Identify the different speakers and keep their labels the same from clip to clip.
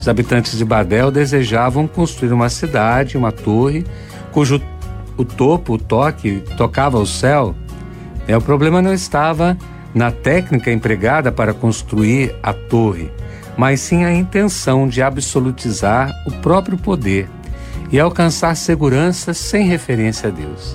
Speaker 1: Os habitantes de Babel desejavam construir uma cidade, uma torre, cujo o toque, tocava o céu. O problema não estava na técnica empregada para construir a torre, mas sim a intenção de absolutizar o próprio poder e alcançar segurança sem referência a Deus.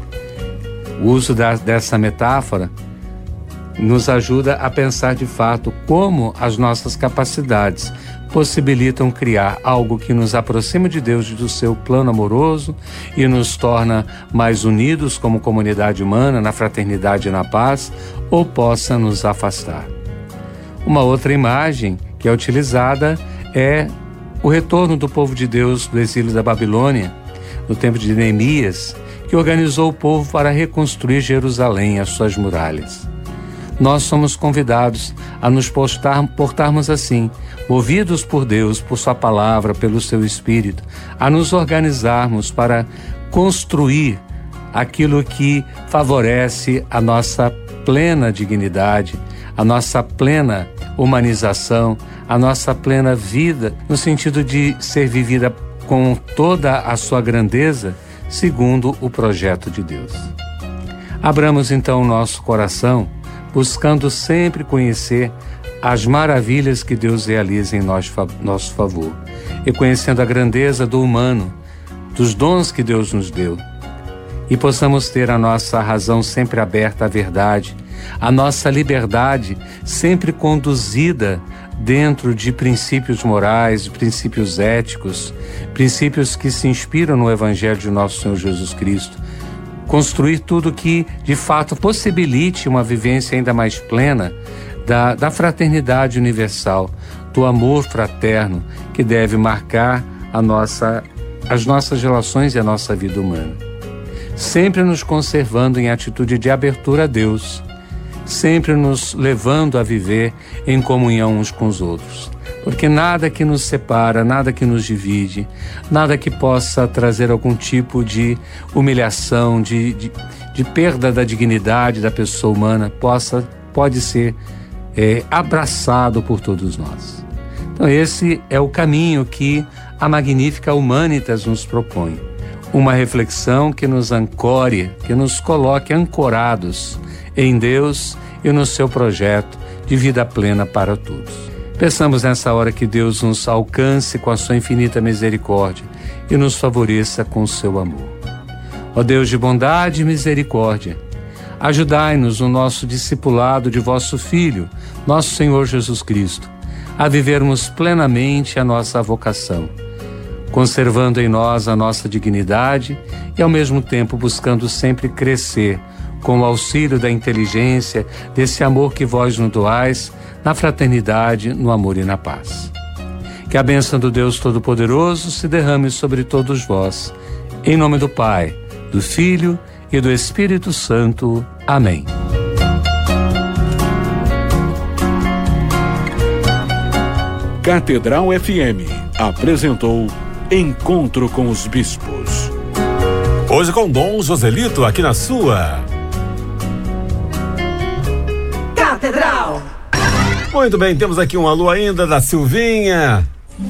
Speaker 1: O uso dessa metáfora nos ajuda a pensar de fato como as nossas capacidades possibilitam criar algo que nos aproxima de Deus e do seu plano amoroso e nos torna mais unidos como comunidade humana, na fraternidade e na paz, ou possa nos afastar. Uma outra imagem que é utilizada é o retorno do povo de Deus do exílio da Babilônia, no tempo de Neemias, que organizou o povo para reconstruir Jerusalém e as suas muralhas. Nós somos convidados a nos portarmos assim, movidos por Deus, por sua palavra, pelo seu Espírito, a nos organizarmos para construir aquilo que favorece a nossa plena dignidade, a nossa plena humanização, a nossa plena vida, no sentido de ser vivida com toda a sua grandeza, segundo o projeto de Deus. Abramos então o nosso coração, buscando sempre conhecer as maravilhas que Deus realiza em nosso favor, reconhecendo a grandeza do humano, dos dons que Deus nos deu, e possamos ter a nossa razão sempre aberta à verdade, a nossa liberdade sempre conduzida dentro de princípios morais, de princípios éticos, princípios que se inspiram no Evangelho de nosso Senhor Jesus Cristo. Construir tudo que, de fato, possibilite uma vivência ainda mais plena da fraternidade universal, do amor fraterno que deve marcar as nossas relações e a nossa vida humana. Sempre nos conservando em atitude de abertura a Deus, sempre nos levando a viver em comunhão uns com os outros. Porque nada que nos separa, nada que nos divide, nada que possa trazer algum tipo de humilhação, de perda da dignidade da pessoa humana, pode ser abraçado por todos nós. Então esse é o caminho que a Magnífica Humanitas nos propõe. Uma reflexão que nos ancore, que nos coloque ancorados em Deus e no seu projeto de vida plena para todos. Peçamos nessa hora que Deus nos alcance com a sua infinita misericórdia e nos favoreça com o seu amor. Ó Deus de bondade e misericórdia, ajudai-nos no nosso discipulado de vosso Filho, nosso Senhor Jesus Cristo, a vivermos plenamente a nossa vocação, conservando em nós a nossa dignidade e ao mesmo tempo buscando sempre crescer com o auxílio da inteligência, desse amor que vós nos doais, na fraternidade, no amor e na paz. Que a bênção do Deus Todo-Poderoso se derrame sobre todos vós. Em nome do Pai, do Filho e do Espírito Santo. Amém.
Speaker 2: Catedral FM apresentou Encontro com os Bispos.
Speaker 3: Hoje com Dom Joselito aqui na sua
Speaker 4: Catedral.
Speaker 3: Muito bem, temos aqui um alô ainda da Silvinha.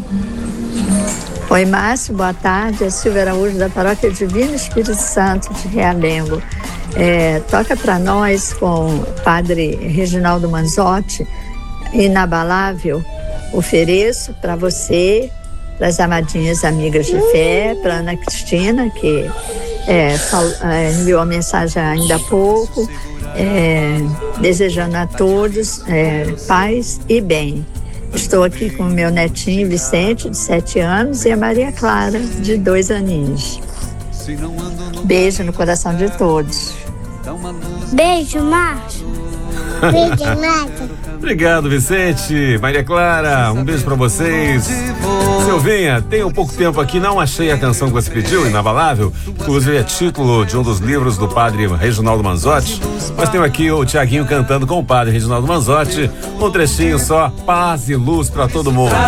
Speaker 5: Oi, Márcio, boa tarde. É Silvia Araújo, da Paróquia Divino Espírito Santo de Realengo. Toca para nós com o Padre Reginaldo Manzotti, Inabalável. Ofereço para você, para as amadinhas amigas de fé, para Ana Cristina, que enviou a mensagem ainda há pouco, desejando a todos paz e bem. Estou aqui com o meu netinho Vicente, de 7 anos, e a Maria Clara, de 2 aninhos. Beijo no coração de todos.
Speaker 6: Beijo, Márcio. Beijo, Márcio.
Speaker 3: Obrigado, Vicente, Maria Clara, um beijo pra vocês. Silvinha, tem um pouco tempo aqui, não achei a canção que você pediu, Inabalável, inclusive é título de um dos livros do Padre Reginaldo Manzotti, mas tenho aqui o Tiaguinho cantando com o Padre Reginaldo Manzotti, um trechinho só, paz e luz pra todo mundo.